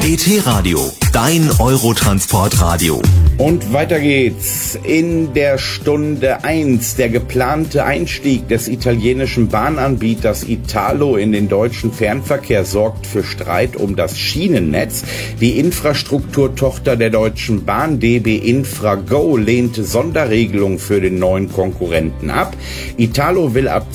ET-Radio, dein Eurotransportradio. Und weiter geht's. In der Stunde 1 der geplante Einstieg des italienischen Bahnanbieters Italo in den deutschen Fernverkehr sorgt für Streit um das Schienennetz. Die Infrastrukturtochter der Deutschen Bahn, DB Infra-Go, lehnte Sonderregelungen für den neuen Konkurrenten ab. Italo will ab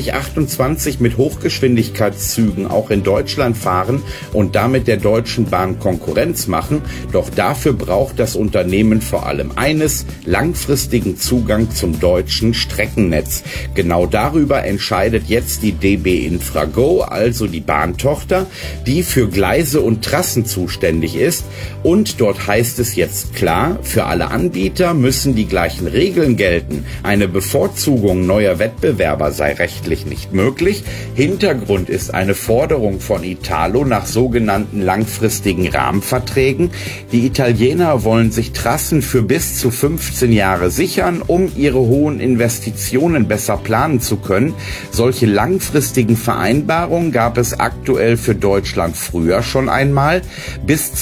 2028 mit Hochgeschwindigkeitszügen auch in Deutschland fahren und damit der Deutschen Bahn Konkurrenz machen. Doch dafür braucht das Unternehmen vor allem eines: langfristigen Zugang zum deutschen Streckennetz. Genau darüber entscheidet jetzt die DB Infra-Go, also die Bahntochter, die für Gleise und Trassen zuständig ist. Und dort heißt es jetzt klar, für alle Anbieter müssen die gleichen Regeln gelten. Eine Bevorzugung neuer Wettbewerber sei rechtlich nicht möglich. Hintergrund ist eine Forderung von Italo nach sogenannten langfristigen Rahmenverträgen. Die Italiener wollen sich Trassen für bis zu 15 Jahre sichern, um ihre hohen Investitionen besser planen zu können. Solche langfristigen Vereinbarungen gab es aktuell für Deutschland früher schon einmal, bis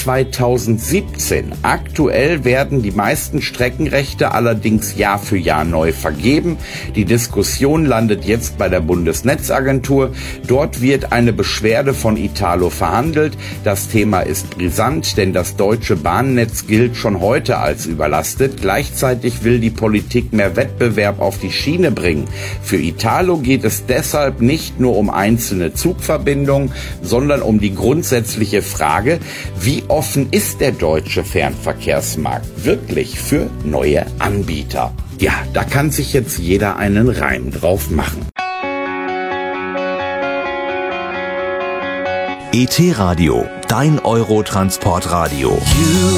2017. Aktuell werden die meisten Streckenrechte allerdings Jahr für Jahr neu vergeben. Die Diskussion landet jetzt bei der Bundesnetzagentur. Dort wird eine Beschwerde von Italo verhandelt. Das Thema ist brisant, denn das deutsche Bahnnetz gilt schon heute als überlastet. Gleichzeitig will die Politik mehr Wettbewerb auf die Schiene bringen. Für Italo geht es deshalb nicht nur um einzelne Zugverbindungen, sondern um die grundsätzliche Frage: Wie offen ist der deutsche Fernverkehrsmarkt wirklich für neue Anbieter? Ja, da kann sich jetzt jeder einen Reim drauf machen. ET-Radio, dein Eurotransportradio.